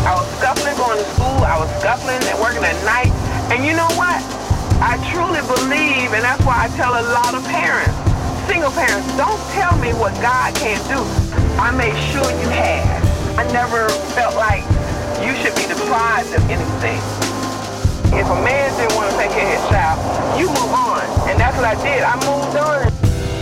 I was scuffling going to school. I was scuffling and working at night. And you know what? I truly believe, and that's why I tell a lot of parents, single parents, don't tell me what God can't do. I made sure you had. I never felt like you should be deprived of anything. If a man didn't want to take care of his child, you move on. And that's what I did. I moved on